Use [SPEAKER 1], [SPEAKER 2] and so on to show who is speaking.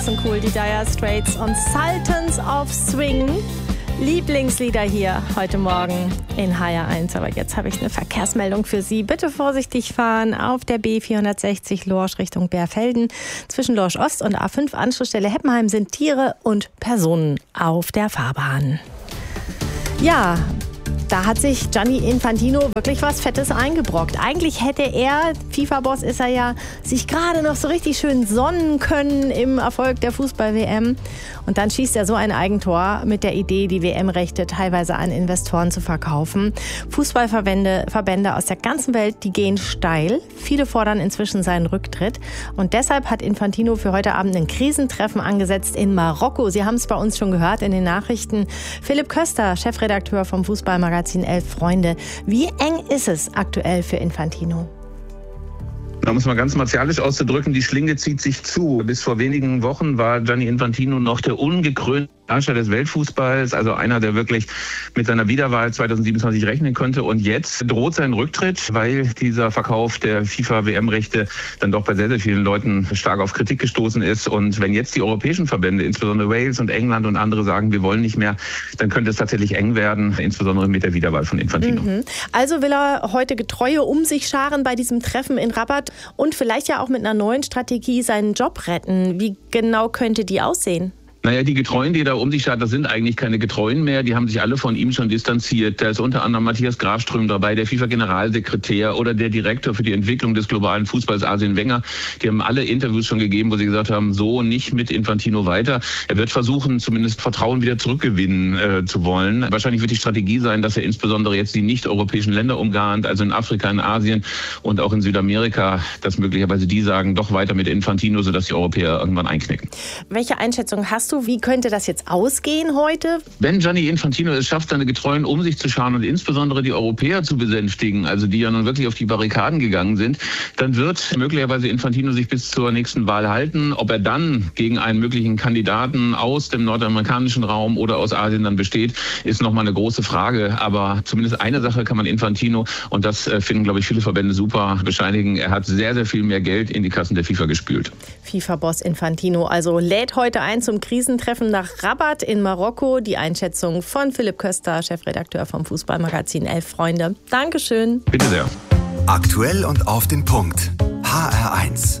[SPEAKER 1] Und cool, die Dire Straits und Sultans of Swing. Lieblingslieder hier heute Morgen in HR1. Aber jetzt habe ich eine Verkehrsmeldung für Sie. Bitte vorsichtig fahren auf der B460 Lorsch Richtung Bärfelden. Zwischen Lorsch Ost und A5 Anschlussstelle Heppenheim sind Tiere und Personen auf der Fahrbahn. Ja, da hat sich Gianni Infantino wirklich was Fettes eingebrockt. Eigentlich hätte er, FIFA-Boss ist er ja, sich gerade noch so richtig schön sonnen können im Erfolg der Fußball-WM. Und dann schießt er so ein Eigentor mit der Idee, die WM-Rechte teilweise an Investoren zu verkaufen. Fußballverbände aus der ganzen Welt, die gehen steil. Viele fordern inzwischen seinen Rücktritt. Und deshalb hat Infantino für heute Abend ein Krisentreffen angesetzt in Marokko. Sie haben es bei uns schon gehört in den Nachrichten. Philipp Köster, Chefredakteur vom Fußballmagazin 11 Freunde. Wie eng ist es aktuell für Infantino?
[SPEAKER 2] Um es mal ganz martialisch auszudrücken, die Schlinge zieht sich zu. Bis vor wenigen Wochen war Gianni Infantino noch der ungekrönte Herrscher des Weltfußballs, also einer, der wirklich mit seiner Wiederwahl 2027 rechnen könnte. Und jetzt droht sein Rücktritt, weil dieser Verkauf der FIFA-WM-Rechte dann doch bei sehr, sehr vielen Leuten stark auf Kritik gestoßen ist. Und wenn jetzt die europäischen Verbände, insbesondere Wales und England und andere sagen, wir wollen nicht mehr, dann könnte es tatsächlich eng werden, insbesondere mit der Wiederwahl von Infantino.
[SPEAKER 1] Also will er heute Getreue um sich scharen bei diesem Treffen in Rabat und vielleicht ja auch mit einer neuen Strategie seinen Job retten. Wie genau könnte die aussehen?
[SPEAKER 2] Naja, die Getreuen, die da um sich schart, das sind eigentlich keine Getreuen mehr. Die haben sich alle von ihm schon distanziert. Da ist unter anderem Matthias Grafström dabei, der FIFA-Generalsekretär oder der Direktor für die Entwicklung des globalen Fußballs, Arsene Wenger. Die haben alle Interviews schon gegeben, wo sie gesagt haben, so nicht mit Infantino weiter. Er wird versuchen, zumindest Vertrauen wieder zurückgewinnen zu wollen. Wahrscheinlich wird die Strategie sein, dass er insbesondere jetzt die nicht-europäischen Länder umgarnt, also in Afrika, in Asien und auch in Südamerika, dass möglicherweise die sagen, doch weiter mit Infantino, sodass die Europäer irgendwann einknicken.
[SPEAKER 1] Welche Einschätzung hast du? Wie könnte das jetzt ausgehen heute?
[SPEAKER 2] Wenn Gianni Infantino es schafft, seine Getreuen um sich zu scharen und insbesondere die Europäer zu besänftigen, also die ja nun wirklich auf die Barrikaden gegangen sind, dann wird möglicherweise Infantino sich bis zur nächsten Wahl halten. Ob er dann gegen einen möglichen Kandidaten aus dem nordamerikanischen Raum oder aus Asien dann besteht, ist nochmal eine große Frage. Aber zumindest eine Sache kann man Infantino, und das finden, glaube ich, viele Verbände super, bescheinigen. Er hat sehr, sehr viel mehr Geld in die Kassen der FIFA gespült.
[SPEAKER 1] FIFA-Boss Infantino also lädt heute ein zum Krisentreffen nach Rabat in Marokko. Die Einschätzung von Philipp Köster, Chefredakteur vom Fußballmagazin 11 Freunde. Dankeschön.
[SPEAKER 2] Bitte sehr.
[SPEAKER 3] Aktuell und auf den Punkt. HR1.